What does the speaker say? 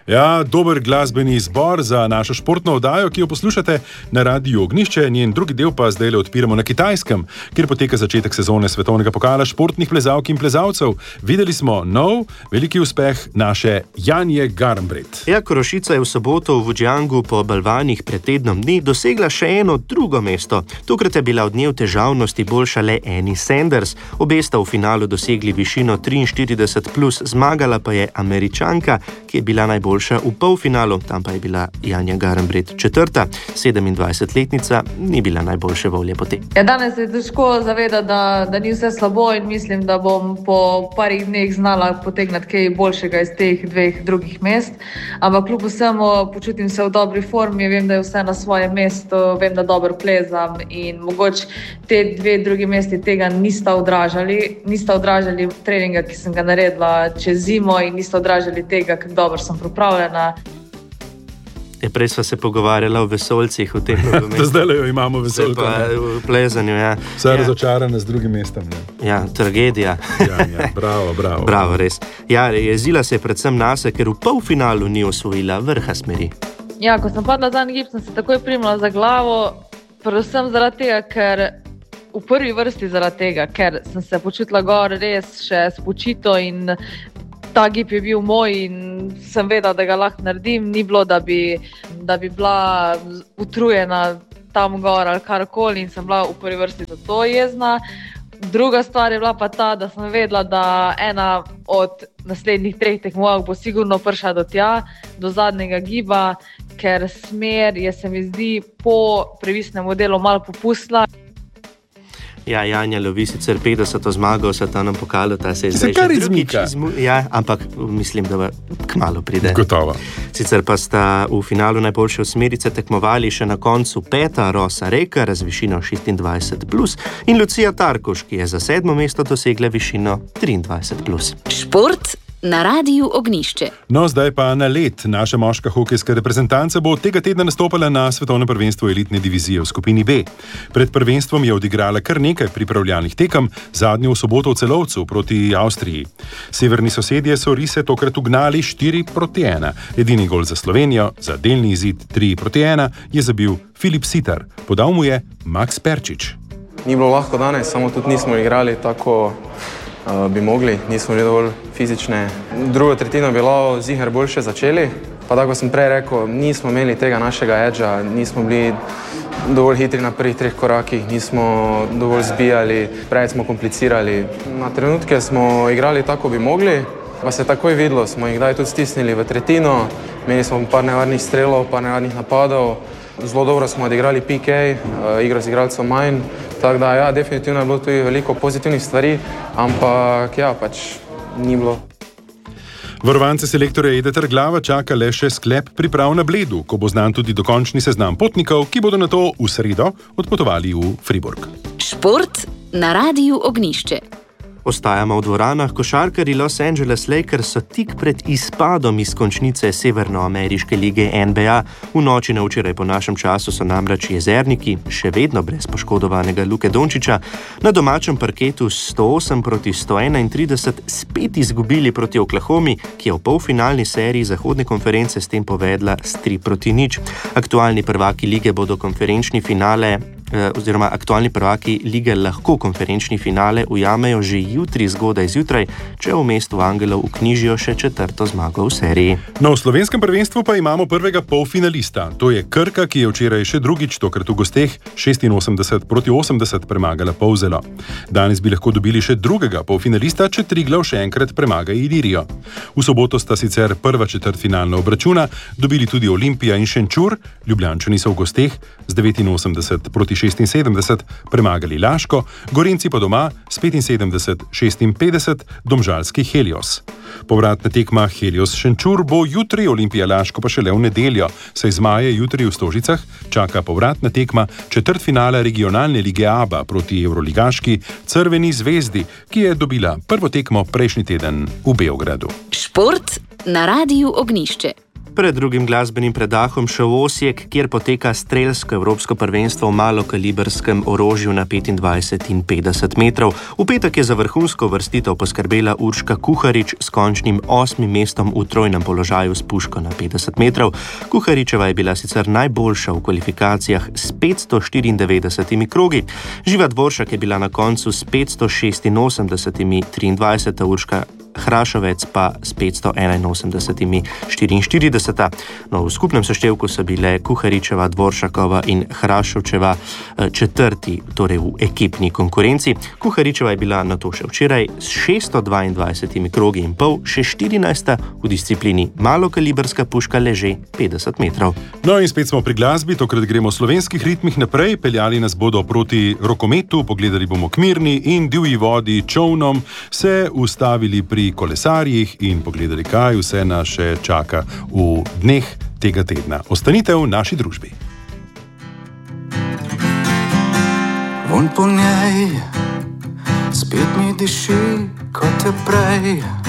Ja, dober glasbeni izbor za našo športno oddajo, ki jo poslušate na Radiu Ognjišče. Njen drugi del pa zdaj odpiramo na Kitajskem, kjer poteka začetek sezone svetovnega pokala športnih plezalk in plezalcev. Videli smo nov veliki uspeh naše Janje Garnbret. Ja, Korošica je v soboto v Fujiangu po balvanih pred tednom dni dosegla še eno drugo mesto. Tokrat je bila od nje v težavnosti boljša le Annie Sanders. Obe sta v finalu dosegli višino 43+, zmagala pa je Američanka, ki je bila najboljša v polfinalu, tam pa je bila Janja Garnbret četrta. 27-letnica ni bila najboljše volje poti. Ja, danes je težko zavedati, da ni vse slabo in mislim, da bom po parih dneh znala potegnati kaj boljšega iz teh dveh drugih mest. Ampak kljub vsemu počutim se v dobri formi, vem, da je vse na svojem mestu, vem, da dobro plezam in mogoče te dve drugi mesti tega nista odražali treninga, ki sem ga naredila čez zimo in nista odražali tega, kako dobro sem pripravljena. Prej sva se pogovarjala o vesoljcih v tem nogometu. Zdaj jo imamo vesoljko. V plezanju, ja. Vse razočarane z drugim mestom. Ne? Ja, tragedija. Ja, bravo. Bravo, res. Ja, jezila se je predvsem nase, ker v polfinalu ni osvojila vrha smeri. Ja, ko sem padla zadnji gib, sem se takoj primila za glavo, predvsem zaradi tega, ker v prvi vrsti zaradi tega, ker sem se počutila gor res še spočito in ta gib je bil moj in sem vedela, da ga lahko naredim. Ni bilo, da bi bila utrujena tam gor ali karkoli in sem bila v prvi vrsti za to jezna. Druga stvar je bila pa ta, da sem vedela, da ena od naslednjih 3 tekmovalk bo sigurno prišla do tja, do zadnjega giba, ker smer je, se mi zdi, po previsnem delu malo popustila. Ja, Janja lovi sicer 50. zmago v svetovnem pokalu, ta se je zdaj kar izmika. Ja, ampak mislim, da kmalu pride. Gotovo. Sicer pa sta v finalu najboljše osmerice tekmovali še na koncu Peta Rosa Rekar z višino 26+, in Lucija Tarkoš, ki je za 7. mesto dosegla višino 23+. Šport na Radiu Ognjišče. No, zdaj pa na led. Naša moška hokejska reprezentanca bo tega tedna nastopala na svetovnem prvenstvu elitne divizije v skupini B. Pred prvenstvom je odigrala kar nekaj pripravljalnih tekem, zadnjo v soboto v Celovcu proti Avstriji. Severni sosedje so rise tokrat ugnali 4-1. Edini gol za Slovenijo, za delni izid 3-1, je zabil Filip Sitar. Podal mu je Max Perčič. Ni bilo lahko danes, samo tudi nismo igrali tako bi mogli, nismo bili dovolj fizične. Drugo tretjino bi bilo ziher boljše začeli, pa tako sem prej rekel, nismo imeli tega našega edža, nismo bili dovolj hitri na prvih 3 korakih, nismo dovolj zbijali, prej smo komplicirali. Na trenutke smo igrali tako bi mogli, pa se takoj videlo, smo jih kdaj tudi stisnili v tretjino, imeli smo par nevarnih strelov, par nevarnih napadov, zelo dobro smo odigrali PK, igro z igralcem manj. Tako da, ja, definitivno je bilo tudi veliko pozitivnih stvari, ampak ja, pač ni bilo. Varovance selektorja Ede Trglava čaka le še sklep priprav na Bledu, ko bo znan tudi dokončni seznam potnikov, ki bodo nato v sredo odpotovali v Friburg. Šport na Radiu Ognjišče. Ostajamo v dvoranah. Košarkarji Los Angeles Lakers so tik pred izpadom iz končnice severnoameriške lige NBA. V noči na včeraj po našem času so namreč jezerniki, še vedno brez poškodovanega Luke Dončića, na domačem parketu 108-131 spet izgubili proti Oklahomi, ki je v polfinalni seriji zahodne konference s tem povedla s 3-0. Aktualni prvaki lige bodo konferenčni finale oziroma aktualni prvaki lige lahko konferenčni finale ujamejo že jutri zgodaj zjutraj, če v mestu Angelov vknjižijo še 4. zmago v seriji. No, v slovenskem prvenstvu pa imamo prvega polfinalista. To je Krka, ki je včeraj še drugič, tokrat v gosteh 86-80 premagala Polzelo. Danes bi lahko dobili še drugega polfinalista, če Triglav še enkrat premaga Ilirijo. V soboto sta sicer prva četrtfinalna obračuna dobili tudi Olimpija in Šenčur, Ljubljančani so v gosteh z 89-76 premagali Laško, Gorenci pa doma s 75-56 domžalski Helios. Povratna tekma Helios Šenčur bo jutri, Olimpija Laško pa šele v nedeljo, saj zmaje jutri v Stožicah čaka povratna tekma četrtfinala regionalne lige ABA proti evroligaški Crveni zvezdi, ki je dobila prvo tekmo prejšnji teden v Beogradu. Šport na Radiu Ognjišče. Pred drugim glasbenim predahom še v Osijek, kjer poteka strelsko evropsko prvenstvo v malokalibrskem orožju na 25 in 50 metrov. V petek je za vrhunsko vrstitev poskrbela Urška Kuharič s končnim 8. mestom v trojnem položaju s puško na 50 metrov. Kuharičeva je bila sicer najboljša v kvalifikacijah s 594 krogi. Živa Dvoršak je bila na koncu s 586, 23. Urška Hrašovec pa s 581, 44. No, v skupnem seštevku so bile Kuharičeva, Dvoršakova in Hrašovčeva četrti, torej v ekipni konkurenci. Kuharičeva je bila nato še včeraj s 622 krogi in pol še 14. v disciplini malokalibrska puška leže 50 metrov. No in spet smo pri glasbi, tokrat gremo v slovenskih ritmih naprej, peljali nas bodo proti rokometu, pogledali bomo k Mirni in divji vodi, čovnom, se ustavili pri kolesarjih in pogledali, kaj vse nas še čaka v dneh tega tedna. Ostanite v naši družbi. Von po njej spet mi diši kot te prej.